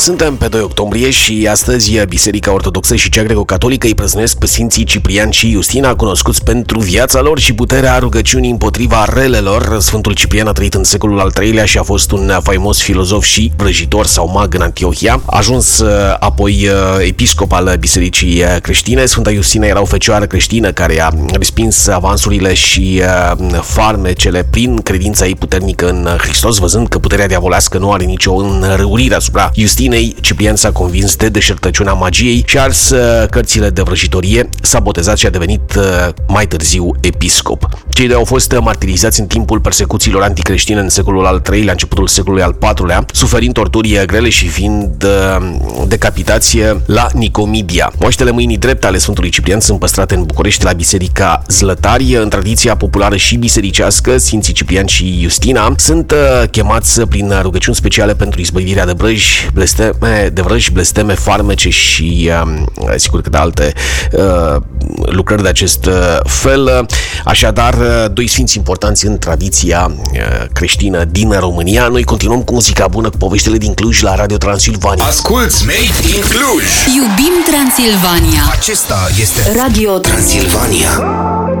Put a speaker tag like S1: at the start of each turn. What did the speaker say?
S1: Suntem pe 2 octombrie și astăzi Biserica Ortodoxă și cea Greco-Catolică îi prăznuiesc pe Sfinții Ciprian și Iustina, cunoscuți pentru viața lor și puterea rugăciunii împotriva relelor. Sfântul Ciprian a trăit în secolul al III-lea și a fost un faimos filozof și vrăjitor sau mag în Antiohia. A ajuns apoi episcop al Bisericii creștine. Sfânta Iustina era o fecioară creștină care a respins avansurile și farmecele prin credința ei puternică în Hristos, văzând că puterea diavolească nu are nicio înrăurire asupra Iustinei. Ciprian s-a convins de deșertăciunea magiei și a ars cărțile de vrăjitorie, s-a botezat și a devenit mai târziu episcop. Cei doi au fost martirizați în timpul persecuțiilor anticreștine în secolul al III-lea, începutul secolului al IV-lea, suferind torturi grele și fiind decapitați la Nicomedia. Moaștele mâinii drepte ale Sfântului Ciprian sunt păstrate în București la Biserica Zlătari. În tradiția populară și bisericească, Sfinții Ciprian și Iustina sunt chemați prin rugăciuni speciale pentru izbăvirea de vrăji, blesteme, farmece și sigur că de alte lucrări de acest fel. Așadar, doi sfinți importanți în tradiția creștină din România. Noi continuăm cu muzica bună, cu poveștile din Cluj la Radio Transilvania.
S2: Asculți Made in Cluj!
S3: Iubim Transilvania!
S2: Acesta este Radio Transilvania.